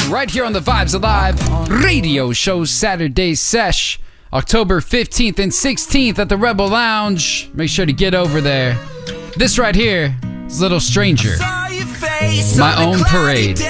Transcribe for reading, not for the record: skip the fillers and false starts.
right here on the Vibes Alive radio show Saturday Sesh, October 15th and 16th at the Rebel Lounge. Make sure to get over there. This right here is Little Stranger, My Own Parade.